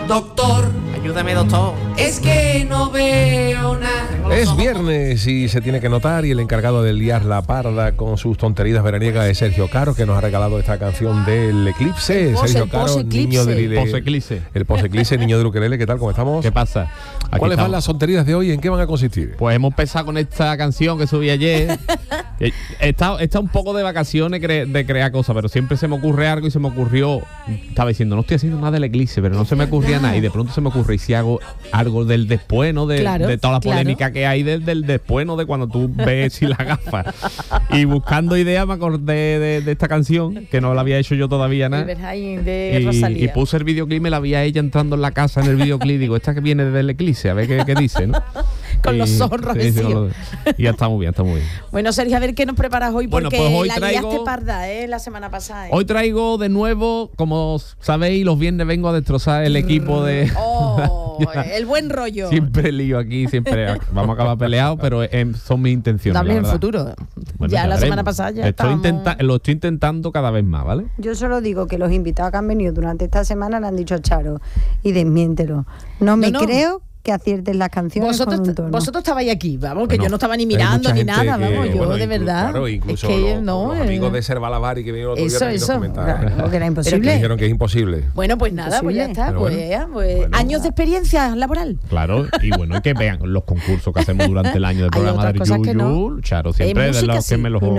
doctor. Ayúdame, doctor. Es que no veo nada. Es viernes y se tiene que notar, y el encargado de liar la parda con sus tonterías veraniegas es Sergio Caro, que nos ha regalado esta canción del Eclipse. Sergio Caro, niño del Post-eclipse. El Post-eclipse, niño del ukelele. ¿Qué tal? ¿Cómo estamos? ¿Qué pasa? ¿Cuáles van las tonterías de hoy? ¿En qué van a consistir? Pues hemos empezado con esta canción que subí ayer. Está un poco de vacaciones de crear cosas, pero siempre se me ocurre algo y se me ocurrió. Estaba diciendo, no estoy haciendo nada del eclipse, pero no se me ocurría nada. Y de pronto se me ocurre, y si hago algo del después, ¿no? De toda la polémica que hay del después, ¿no? De cuando tú ves sin las gafas. Y buscando ideas me acordé de esta canción, que no la había hecho yo todavía nada. Y puse el videoclip, me la vi a ella entrando en la casa en el videoclip. Digo, esta que viene del eclipse, a ver qué dice, ¿no? Con los ojos rojecidos. Y ya está muy bien, está muy bien. Bueno, Sergio, a ver qué nos preparas hoy, porque pues hoy liaste parda, la semana pasada. Hoy traigo de nuevo, como sabéis, los viernes vengo a destrozar el equipo de... el buen rollo. Siempre lío aquí, siempre vamos a acabar peleados, pero son mis intenciones. Dable en el futuro. Bueno, ya la semana pasada ya lo estoy intentando cada vez más, ¿vale? Yo solo digo que los invitados que han venido durante esta semana le han dicho a Charo, y desmiéntelo. No me creo que aciertes las canciones con un tono. Vosotros estabais aquí, vamos, que yo no estaba ni mirando ni nada, vamos, yo de verdad. Claro, incluso es que los amigos de Servalavari que vinieron otro día nos comentaron. Claro, que era imposible. Que dijeron que es imposible. Bueno, pues nada, pues ya está. Pues años de experiencia laboral. Claro, y bueno, y que vean los concursos que hacemos durante el año del programa de Yuyu. Charo, siempre de los que me los...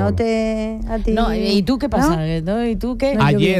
¿Y tú qué pasa? ¿Y tú qué?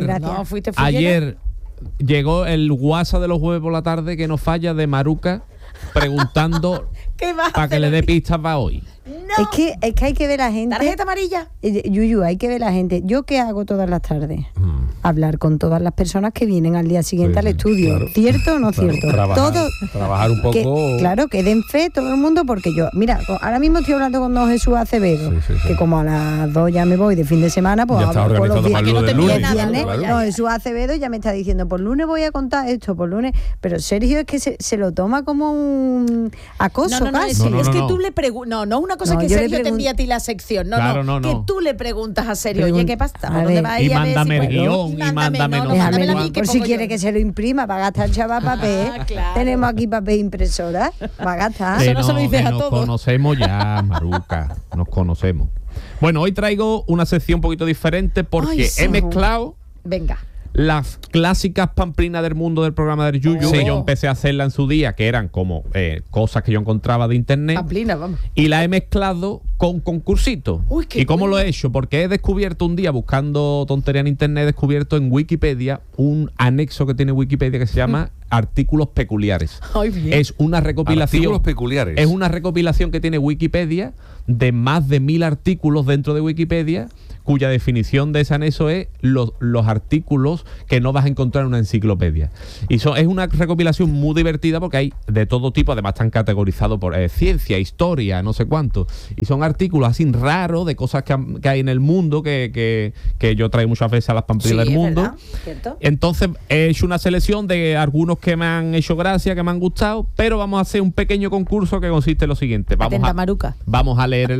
Ayer llegó el WhatsApp de los jueves por la tarde que nos falla de Maruca preguntando para que le dé pistas para hoy. No. Es que hay que ver a la gente. ¿Tarjeta amarilla? Yuyu, hay que ver a la gente. ¿Yo qué hago todas las tardes? Hablar con todas las personas que vienen al día siguiente al estudio. Claro. ¿Cierto o no cierto? Trabajar un poco. Claro, que den fe todo el mundo, porque yo, mira, ahora mismo estoy hablando con don Jesús Acevedo, que como a las 2 ya me voy de fin de semana, pues ya está organizando para el lunes. No, Jesús Acevedo ya me está diciendo, por lunes voy a contar esto, por lunes. Pero Sergio es que se lo toma como un acoso casi. Es que tú le preguntas. No, una cosa es que Sergio te envía a ti la sección. Que tú le preguntas a Sergio, oye, ¿qué pasa? ¿Dónde vas a ir? Y mándame el guión, y mándame por si quiere que se lo imprima, va a gastar el chaval papel. Claro. Tenemos aquí papel impresora, va a gastar. Eso no se lo dices a todos. Nos conocemos ya, Maruca, nos conocemos. Bueno, hoy traigo una sección un poquito diferente porque he mezclado... Venga. Las clásicas pamplinas del mundo del programa del Yuyu, que yo empecé a hacerla en su día, que eran como cosas que yo encontraba de internet. Pamplina, vamos. Y la he mezclado con concursitos. ¿Y cómo lo he hecho? Porque he descubierto un día, buscando tontería en internet, he descubierto en Wikipedia un anexo que tiene Wikipedia que se llama Artículos Peculiares. Es una recopilación. Artículos peculiares. Es una recopilación que tiene Wikipedia de más de 1000 artículos dentro de Wikipedia, cuya definición de ese anexo es los artículos que no vas a encontrar en una enciclopedia. Y es una recopilación muy divertida porque hay de todo tipo, además están categorizados por ciencia, historia, no sé cuánto. Y son artículos así raros de cosas que hay en el mundo que yo traigo muchas veces a las pamplinas del mundo. Entonces he hecho una selección de algunos que me han hecho gracia, que me han gustado, pero vamos a hacer un pequeño concurso que consiste en lo siguiente. Vamos a leer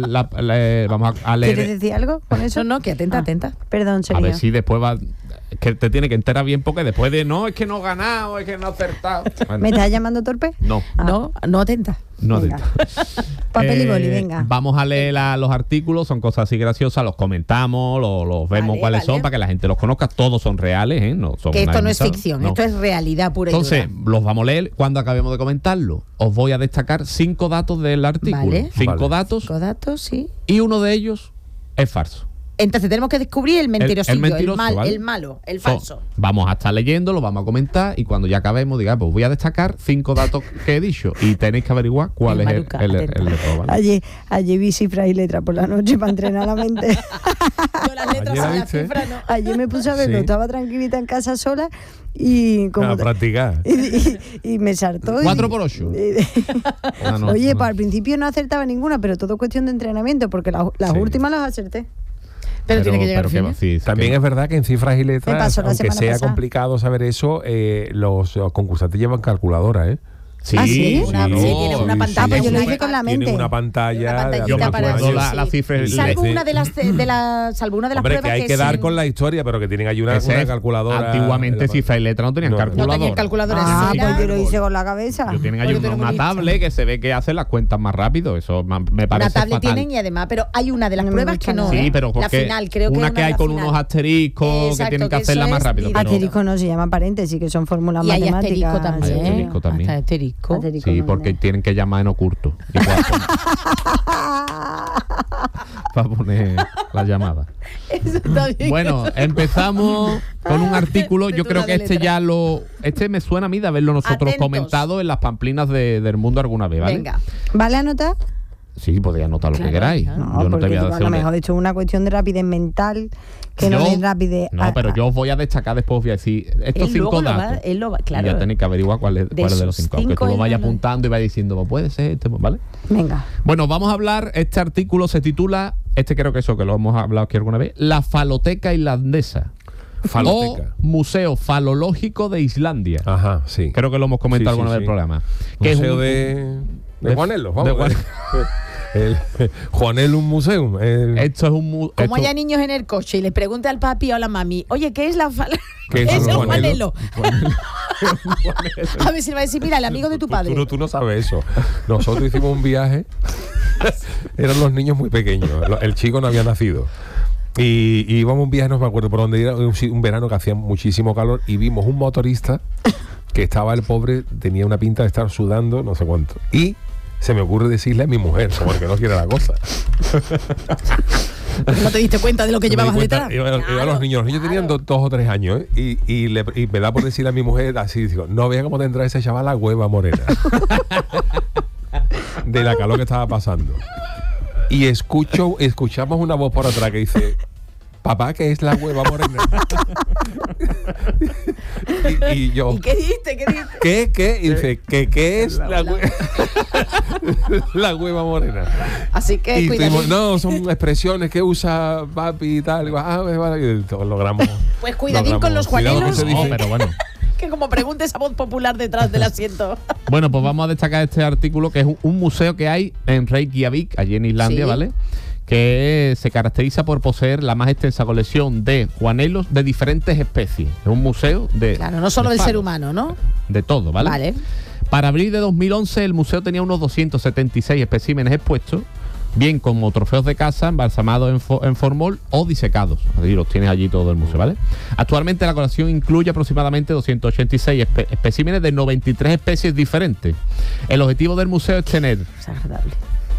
¿Quieres decir algo con eso? No, que atenta. Perdón, Sergio. A ver si después que te tiene que enterar bien, porque después de es que no he ganado, es que no he acertado. Bueno. ¿Me estás llamando torpe? No. No atenta. No atenta. Papel y boli, venga. Vamos a leer los artículos, son cosas así graciosas, los comentamos, los vemos cuáles son, para que la gente los conozca. Todos son reales, No son que esto no es ficción, esto es realidad pura y dura. Entonces, los vamos a leer. Cuando acabemos de comentarlo, os voy a destacar 5 datos del artículo. 5 datos. 5 datos, sí. Y uno de ellos es falso. Entonces tenemos que descubrir el mentirosillo, el malo, el falso. Vamos a estar leyendo, lo vamos a comentar, y cuando ya acabemos, diga, pues voy a destacar 5 datos que he dicho y tenéis que averiguar cuál es el de todo, ¿vale? Ayer vi cifras y letras por la noche para entrenar la mente. Yo las letras y las cifras no. Ayer me puse a verlo, estaba tranquilita en casa sola y como practicar. Y me saltó. 4 por 8. Oye, pues al principio no acertaba ninguna, pero todo cuestión de entrenamiento, porque las últimas las acerté. Pero tiene que llegar al fin. También es verdad que en cifras y letras, aunque sea complicado saber eso, los concursantes llevan calculadora, Sí, sí, tiene una pantalla. Pues yo lo hice con la mente. Tiene una pantalla. Yo me acuerdo la cifra. Salvo una de las pruebas que hay que dar con la historia, pero que tienen ahí una calculadora. Antiguamente cifra y letra no tenían calculadora. No tenían calculadora. Pues yo lo hice con la cabeza. Yo tienen ahí una tablet que se ve que hace las cuentas más rápido. Eso me parece una tablet fatal. tienen y además, pero hay una de las pruebas que no. Sí, pero la final, creo que una que hay con unos asteriscos que tienen que hacerla más rápido. Asterisco no se llama paréntesis, que son fórmulas matemáticas. Y hay asterisco también. Asterisco. Sí, porque tienen que llamar en oculto. Para poner la llamada. Eso está bien. Bueno, empezamos con un artículo. Yo creo que este me suena a mí de haberlo nosotros comentado en las pamplinas del mundo alguna vez, ¿vale? Venga. ¿Vale anotar? Sí, podéis anotar lo que queráis. No, yo no te voy a decir. A lo mejor he hecho una cuestión de rapidez mental que no es rapidez. No, pero yo os voy a destacar después, os voy a decir estos 5 datos. Claro. Y ya tenéis que averiguar cuál es de los 5. Aunque tú lo vayas apuntando y vayas diciendo, pues puede ser este, ¿vale? Venga. Bueno, vamos a hablar. Este artículo se titula, creo que eso que lo hemos hablado aquí alguna vez, La Faloteca Islandesa. Faloteca. O Museo Falológico de Islandia. Ajá, sí. Creo que lo hemos comentado alguna vez en el programa. Museo de Juanelo, vamos. El Juanelum Museum. Esto es un museo. Como haya niños en el coche y le pregunte al papi o a la mami, oye, ¿qué es la ¿Qué es el Juanelo? A ver si le va a decir, mira, el amigo de tu padre. Tú no sabes eso. Nosotros hicimos un viaje. Eran los niños muy pequeños. El chico no había nacido. Y íbamos a un viaje, no me acuerdo por dónde era, un verano que hacía muchísimo calor, y vimos un motorista que estaba, el pobre, tenía una pinta de estar sudando, no sé cuánto. Y se me ocurre decirle a mi mujer, porque no quiere la cosa. ¿No te diste cuenta de lo que llevabas detrás? Iba a los niños tenían 2 o 3 años, ¿eh? y me da por decirle a mi mujer así, digo, no vea cómo tendrá ese chaval la hueva morena. De la calor que estaba pasando. Y escuchamos una voz por atrás que dice, papá, ¿qué es la hueva morena? y yo, ¿y qué dijiste? ¿Qué? Y dice, ¿qué es la hueva morena? Así que y tuvimos, no, son expresiones que usa papi y tal. Y logramos. Pues cuidadín con los Juanelos. Pero bueno. Que como pregunte esa voz popular detrás del asiento. Bueno, pues vamos a destacar este artículo, que es un museo que hay en Reykjavik, allí en Islandia, ¿vale? Que se caracteriza por poseer la más extensa colección de juanelos de diferentes especies. Es un museo de... Claro, no solo del ser humano, ¿no? De todo, ¿vale? Vale. Para abril de 2011 el museo tenía unos 276 especímenes expuestos, bien como trofeos de caza, embalsamados en formol o disecados. Así los tienes allí todo el museo, ¿vale? Actualmente la colección incluye aproximadamente 286 especímenes de 93 especies diferentes. El objetivo del museo es tener... Es agradable.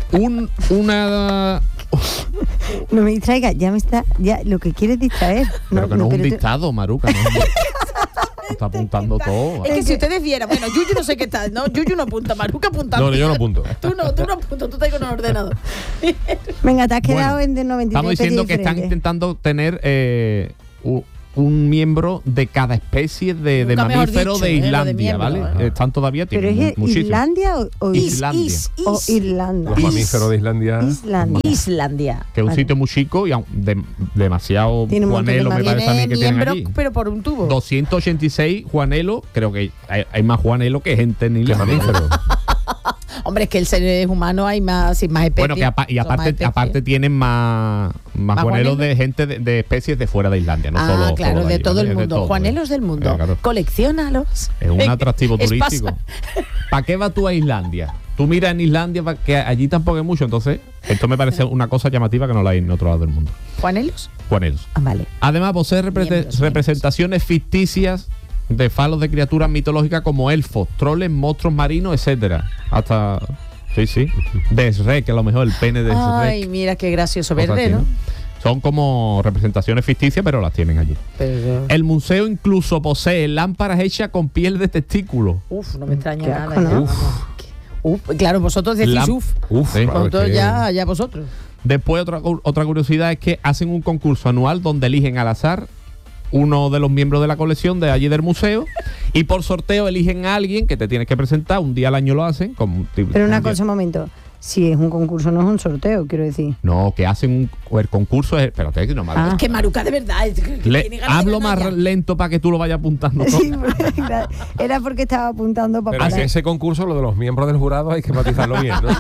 No me distraiga, ya lo que quieres distraer. Pero que no es un dictado, Maruca, ¿no? Está apuntando todo. Es que si ustedes vieran, bueno, Yuyu no sé qué tal, ¿no? Yuyu no apunta, Maruca apunta. No, yo no apunto. Tú no apuntas, tú estás con el ordenador. Venga, te has quedado en de 93. Estamos diciendo que están intentando tener un miembro de cada especie de mamífero de Islandia, ¿vale? Están todavía, tienen ¿pero es muchísimo. Islandia o Islandia? O Irlanda. Los mamíferos de Islandia. Islandia. Que es un sitio muy chico y demasiado juanelo, me parece a mí que tienen allí. Pero por un tubo. 286 juanelos, creo que hay más juanelo que gente en Islandia. Hombre, es que el ser humano hay más especies. Bueno, que aparte tienen más juanelos de gente de especies de fuera de Islandia, no solo. Claro, de todo el mundo. Todo, Juanelos del mundo. Claro. Colecciónalos. Es un atractivo turístico. ¿Para qué vas tú a Islandia? Tú miras en Islandia, que allí tampoco hay mucho, entonces esto me parece una cosa llamativa que no la hay en otro lado del mundo. ¿Juanelos? Juanelos. Vale. Además, posee representaciones ficticias de falos de criaturas mitológicas como elfos, troles, monstruos marinos, etcétera. Hasta... Sí. De Shrek, a lo mejor el pene de Shrek. Ay, mira qué gracioso verde, ¿no? Son como representaciones ficticias, pero las tienen allí. El museo incluso posee lámparas hechas con piel de testículo. Uf, no me extraña nada. ¿No? Claro, vosotros decís Vosotros ya vosotros. Después otra curiosidad es que hacen un concurso anual donde eligen al azar uno de los miembros de la colección de allí del museo y por sorteo eligen a alguien que te tienes que presentar, un día al año lo hacen. Pero una cosa, un momento. Si es un concurso, no es un sorteo, quiero decir. No, que hacen el concurso es... Espérate, que no me Es que Maruca, de verdad... hablo más lento para que tú lo vayas apuntando. Sí, era porque estaba apuntando para... Pero si ese concurso, lo de los miembros del jurado, hay que matizarlo bien, ¿no?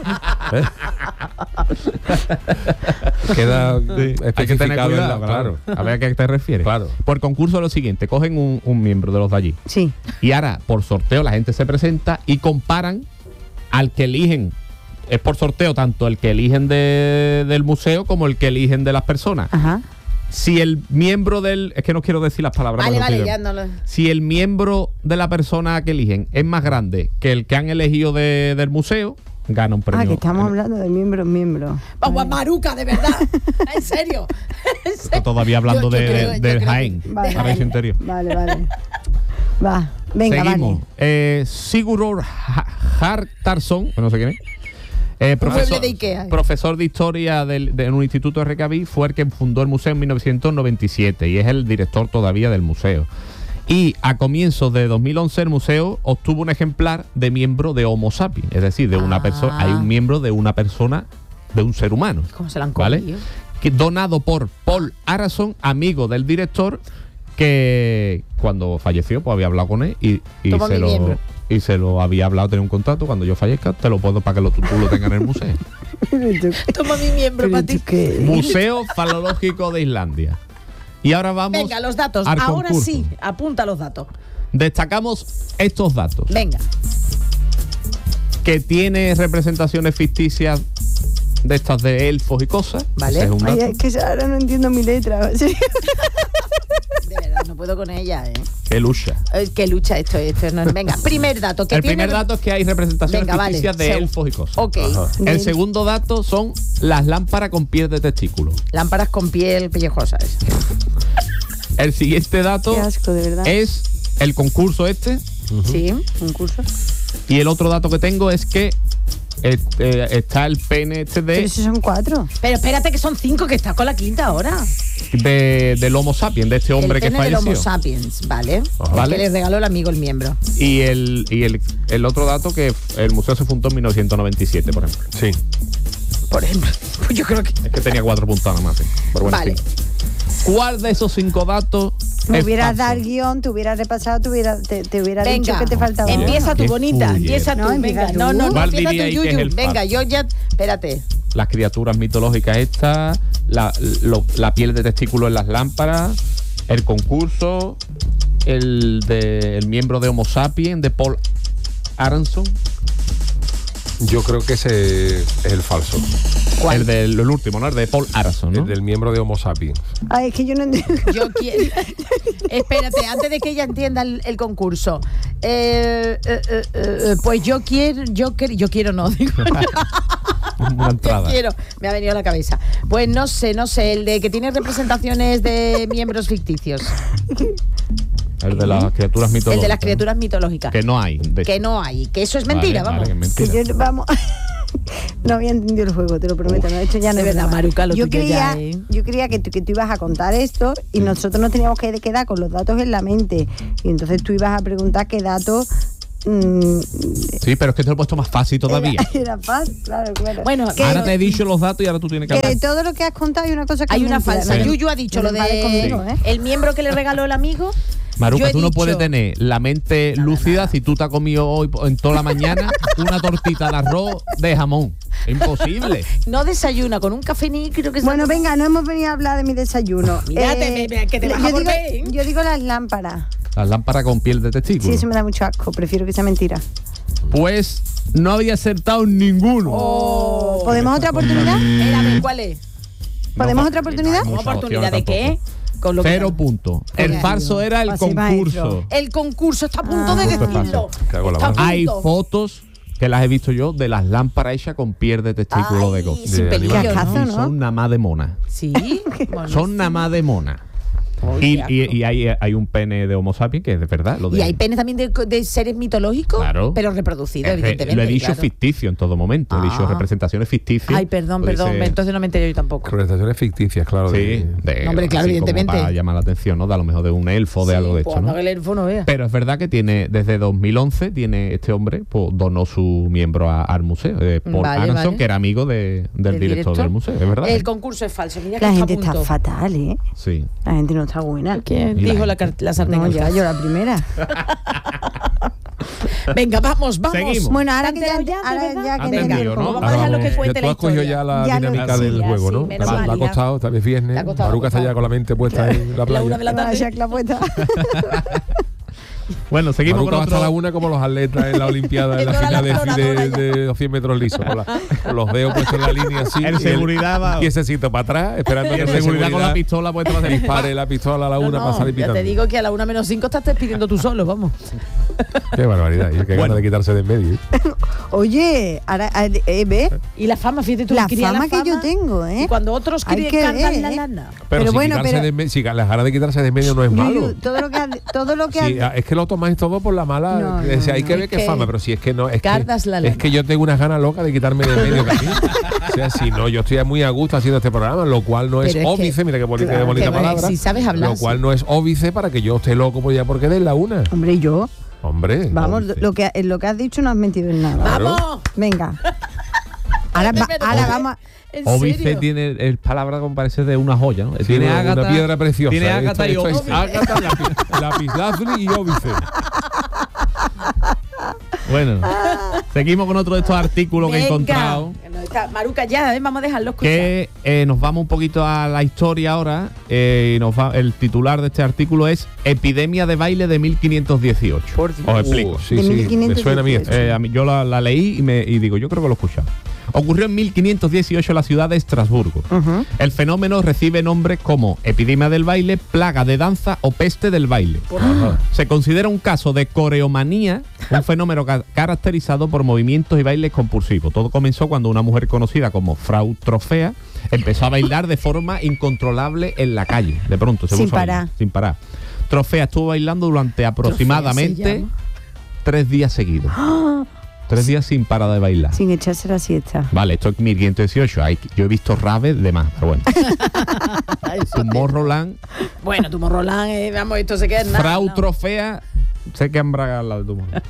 Queda hay que tener cuidado, claro. A ver a qué te refieres. Claro. Por concurso es lo siguiente, cogen un miembro de los de allí. Sí. Y ahora, por sorteo, la gente se presenta y comparan al que eligen. Es por sorteo tanto el que eligen del museo como el que eligen de las personas. Ajá. Si el miembro del... Es que no quiero decir las palabras. Vale, ya no lo... Si el miembro de la persona que eligen es más grande que el que han elegido del museo, gana un premio. Que estamos hablando de miembro. Vamos, Maruca, de verdad. ¿En serio? Estoy todavía hablando del Jaén. Vale, Paraíso Interior. Vale. Va, venga, seguimos. Sigurður Hartarson, no sé quién es. Profesor de historia en un instituto de Reykjavik, fue el que fundó el museo en 1997 y es el director todavía del museo. Y a comienzos de 2011 el museo obtuvo un ejemplar de miembro de Homo sapiens, es decir, de una persona. Hay un miembro de una persona, de un ser humano. ¿Cómo se lo han comido? ¿Vale? Que donado por Paul Arason, amigo del director, que cuando falleció pues había hablado con él y se lo había hablado, tenía un contrato. Cuando yo fallezca te lo puedo para que tú lo tengas en el museo. Toma mi miembro para ti. Museo Falológico de Islandia. Y ahora vamos. Venga, los datos. Ahora concurso. Sí, apunta los datos. Destacamos estos datos. Venga. Que tiene representaciones ficticias de estas de elfos y cosas. Vale. Es que ahora no entiendo mi letra. ¿Sí? De verdad, no puedo con ella, Qué lucha. Qué lucha esto no. Venga, primer dato. El primer dato es que hay representaciones ficticias de elfos y cosas. Ok. El segundo dato son las lámparas con piel de testículo. Lámparas con piel pellejosa. El siguiente dato Qué asco, de verdad. es el concurso este. Sí, concurso. Y el otro dato que tengo es que está el pene este Pero si son 4. Pero espérate que son 5, que está con la quinta ahora. Del Homo sapiens, de este hombre el que pene falleció. del Homo sapiens, ¿vale? ¿Vale? Que le regaló el amigo el miembro. Y el otro dato que el museo se fundó en 1997, por ejemplo. Sí. Por ejemplo, pues yo creo que... Es que tenía 4 puntos nada más. Pero bueno, vale. ¿Cuál de esos 5 datos Me hubieras dado el guión, te hubieras repasado, te hubiera dicho que te faltaba. Empieza tú, bonita. Empieza tú, venga. No, empieza tú, Yuyu. Venga, yo ya... Espérate. Las criaturas mitológicas estas, la piel de testículo en las lámparas, el concurso, el miembro de Homo sapiens, de Paul Aronson. Yo creo que ese es el falso. ¿Cuál? El último, ¿no? El de Paul Aronson, ¿no? El del miembro de Homo sapiens. Ay, es que yo no entiendo. Yo quiero... Espérate, antes de que ella entienda el concurso. Pues yo quiero no, digo. Una entrada. Yo quiero, me ha venido a la cabeza. Pues no sé, el de que tiene representaciones de miembros ficticios. El de las criaturas mitológicas. El de las criaturas mitológicas. Que no hay. Que no hay. Que eso es mentira, vale, vamos. que es mentira. Que yo, vamos. No había entendido el juego, te lo prometo. No, esto ya no de es verdad, Maruca, lo yo tuyo creía, ya, yo creía que tú ibas a contar esto y nosotros nos teníamos que quedar con los datos en la mente. Y entonces tú ibas a preguntar qué datos. Sí, pero es que te lo he puesto más fácil todavía. Era fácil, claro. Bueno, ahora te he dicho los datos y ahora tú tienes que hablar. Que todo lo que has contado hay una cosa que hay es una mentira, falsa. ¿no? Yuyu ha dicho No lo vale de conmigo, ¿eh? el miembro que le regaló el amigo. Maruca, tú no puedes tener la mente lúcida si tú te has comido hoy en toda la mañana una tortita de arroz de jamón. Es imposible. No desayuna con un café ni creo que sea. Bueno, venga, no hemos venido a hablar de mi desayuno. Mírate, que te vas a volver. Yo digo las lámparas. Las lámparas con piel de testículo. Sí, eso me da mucho asco. Prefiero que sea mentira. Pues no había acertado ninguno. ¿Podemos otra oportunidad? A ver, ¿cuál es? ¿Podemos otra oportunidad? No, ¿Oportunidad de qué? Con lo 0 puntos. El falso era el concurso. El concurso está a punto de decirlo. Hay fotos que las he visto yo de las lámparas hechas con piel de testículo de gozo. Sin pelillo, ¿no? Son nada más de mona. Sí. Son nada más de mona. Y hay un pene de Homo sapiens que es de verdad. Y hay penes también de seres mitológicos, claro, pero reproducidos, evidentemente. Lo he dicho ficticio en todo momento. He dicho representaciones ficticias. Ay, perdón, entonces no me enteré yo tampoco. Representaciones ficticias, claro. Sí, hombre, claro, evidentemente. Para llamar la atención, ¿no? A lo mejor de un elfo, de algo de esto, ¿no? El elfo no vea. Pero es verdad que desde 2011 tiene este hombre, pues donó su miembro al museo. Paul Aronson, que era amigo del director del museo, es verdad. El concurso es falso. Mira, la gente está fatal, ¿eh? Sí. La gente no está buena. ¿Quién dijo la sartén? No, yo la primera. Venga, vamos. Seguimos. Bueno, ahora que ya venga, ¿no? vamos a dejarlo que cuente tú la has cogido historia. ya la dinámica del juego, ¿no? Te ha costado, también viernes. Maruca está ya con la mente puesta en la playa. La 1 de la tarde. Bueno, seguimos Maruca con otro. hasta la 1 como los atletas en la Olimpiada, en la final de los 100 metros lisos, con los dedos puestos en la línea así. El seguridad y ese sitio para atrás, esperando que el seguridad con la pistola puesta para dispare la pistola a la 1 para salir pitando. Ya te digo que a la 1 menos 5 estás despidiendo tú solo, vamos. Qué barbaridad, y qué ganas de quitarse de en medio. Oye, ahora, ¿ves? Y la fama, fíjate tú, la fama que yo tengo, ¿eh? Y cuando otros cantan la lana. Pero si bueno, si las ganas de quitarse de en medio no es malo. Todo lo que es que lo tomáis todo por la mala. Hay que ver qué fama, pero si es que no. Es que yo tengo unas ganas locas de quitarme de en medio también. O sea, si no, yo estoy muy a gusto haciendo este programa, lo cual no es óbice, mira qué bonita palabra. Si sabes hablar. Lo cual no es óbice para que yo esté loco pues ya porque den la 1. Hombre, yo. Hombre. Vamos, lo que has dicho no has mentido en nada. ¡Vamos! Venga. Ahora vamos. Óbice tiene palabra como parece de una joya, ¿no? Sí, tiene ágata, una piedra preciosa. Tiene ágata y óbice. Ágata, lapislázuli y óbice. Bueno, seguimos con otro de estos artículos que he encontrado. Maruca, ya, vamos a dejarlo escuchar. Que nos vamos un poquito a la historia ahora. El titular de este artículo es Epidemia de baile de 1518. Os explico. Sí, me suena a mí esto. Yo la leí y digo, yo creo que lo he escuchado. Ocurrió en 1518 en la ciudad de Estrasburgo. El fenómeno recibe nombres como epidemia del baile, plaga de danza o peste del baile. Se considera un caso de coreomanía, un fenómeno caracterizado por movimientos y bailes compulsivos. Todo comenzó cuando una mujer conocida como Frau Trofea empezó a bailar de forma incontrolable en la calle. De pronto se puso a bailar, sin parar. Trofea estuvo bailando durante aproximadamente 3 días seguidos. 3 días sin parar de bailar. Sin echarse la siesta. Vale, esto es 1518. Yo he visto raves de más, pero bueno. Tomorrowland. Bueno, Tomorrowland, vamos, esto se queda en nada. Frau Trofea, sé que han bragado la de Tomorrowland.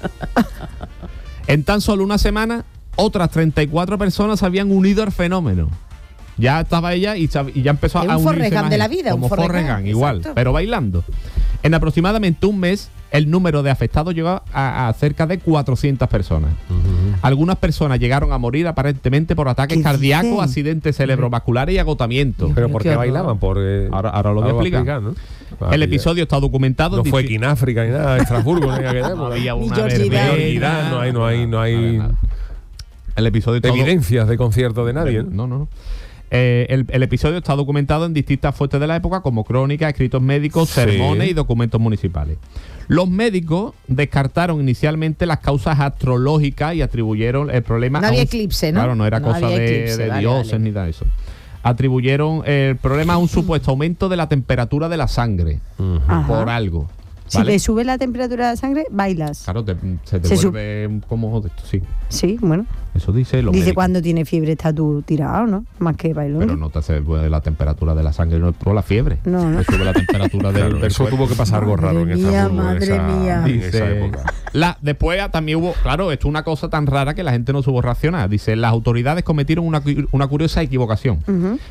En tan solo una semana, otras 34 personas se habían unido al fenómeno. Ya estaba ella y ya empezó a unirse más. Un Forrest Gump de la vida. Como Forrest Gump, igual, exacto, pero bailando. En aproximadamente un mes, el número de afectados llegó a cerca de 400 personas. Algunas personas llegaron a morir aparentemente por ataques cardíacos, accidentes cerebrovasculares y agotamiento. ¿Pero por qué bailaban? Ahora lo voy a explicar, ¿no? El episodio está documentado. No fue Quináfrica ni nada, Estrasburgo, no había una verdad, no hay el episodio evidencias de concierto de nadie. No. El episodio está documentado en distintas fuentes de la época, como crónicas, escritos médicos, sermones y documentos municipales. Los médicos descartaron inicialmente las causas astrológicas y atribuyeron el problema no había eclipse, ¿no? Claro, no era cosa de dioses ni nada de eso. Atribuyeron el problema a un supuesto aumento de la temperatura de la sangre por algo. ¿Vale? Si te sube la temperatura de la sangre, bailas. Claro, se te vuelve como de esto, sí. Sí, bueno. Eso dice lo Dice médico. Cuando tiene fiebre está tú tirado, ¿no? Más que bailón. Pero no te sube la temperatura de la sangre, no es por la fiebre. No. Te sube la temperatura del eso tuvo que pasar algo raro en esa época. Después también hubo, claro, esto es una cosa tan rara que la gente no supo reaccionar. Dice, las autoridades cometieron una curiosa equivocación.